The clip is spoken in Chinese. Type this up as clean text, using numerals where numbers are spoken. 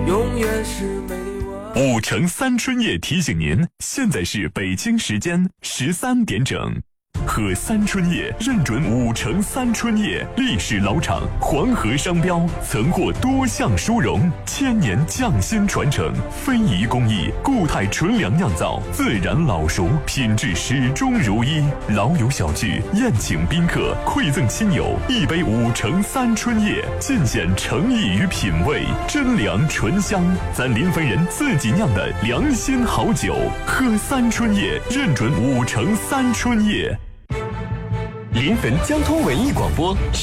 永远是没完。 5城3春夜提醒您，现在是北京时间13点整。喝3春夜认准5城3春夜，历史老厂，黄河商标，曾获多项殊荣，1000年匠心传承，非遗工艺，固态纯粮酿造，自然老熟，品质始终如一。老友小聚，宴请宾客，馈赠亲友，一杯5城3春夜，尽显诚意与品味，真粮醇香，咱临汾人自己酿的良心好酒。喝3春夜，认准5城3春夜。 临汾交通文艺广播